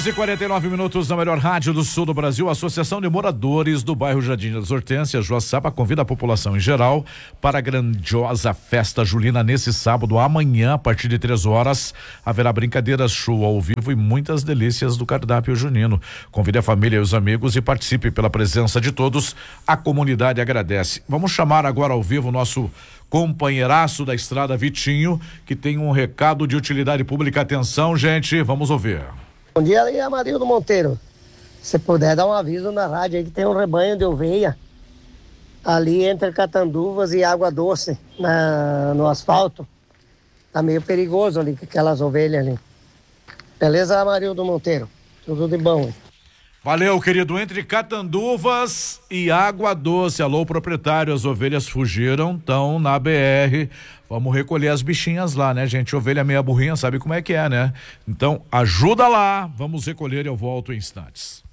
E 49 minutos na melhor rádio do sul do Brasil. A Associação de Moradores do bairro Jardim das Hortênsias, Joaçaba, convida a população em geral para a grandiosa festa julina nesse sábado. Amanhã, a partir de 3 horas, haverá brincadeiras, show ao vivo e muitas delícias do cardápio junino. Convide a família e os amigos e participe. Pela presença de todos, a comunidade agradece. Vamos chamar agora ao vivo o nosso companheiraço da estrada, Vitinho, que tem um recado de utilidade pública. Atenção, gente, vamos ouvir. Bom dia aí, Amarildo Monteiro. Se puder dar um aviso na rádio aí que tem um rebanho de ovelha ali entre Catanduvas e Água Doce no asfalto. Tá meio perigoso ali com aquelas ovelhas ali. Beleza, Amarildo Monteiro? Tudo de bom. Hein? Valeu, querido. Entre Catanduvas e Água Doce. Alô, proprietário, as ovelhas fugiram, estão na BR. Vamos recolher as bichinhas lá, né, gente? Ovelha meia burrinha, sabe como é que é, né? Então, ajuda lá. Vamos recolher e eu volto em instantes.